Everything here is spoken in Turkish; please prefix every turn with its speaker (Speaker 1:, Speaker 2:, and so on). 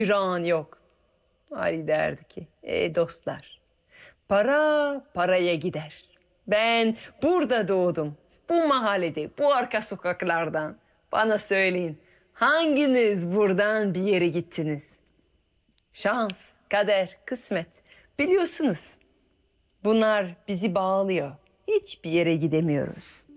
Speaker 1: Çırağın yok. Ali derdi ki, dostlar, para paraya gider. Ben burada doğdum. Bu mahallede, bu arka sokaklardan. Bana söyleyin, hanginiz buradan bir yere gittiniz? Şans, kader, kısmet. Biliyorsunuz, bunlar bizi bağlıyor. Hiçbir yere gidemiyoruz.